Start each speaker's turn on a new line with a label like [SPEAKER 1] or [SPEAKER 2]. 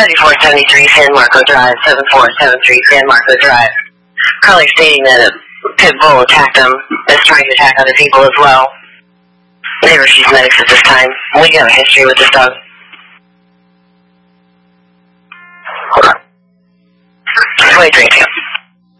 [SPEAKER 1] 7473 San Marco Drive, 7473 San Marco Drive. Caller stating that a pit bull attacked them, is trying to attack other people as well. They refuse medics at this time. We got a history with this dog. Wait, 3 2.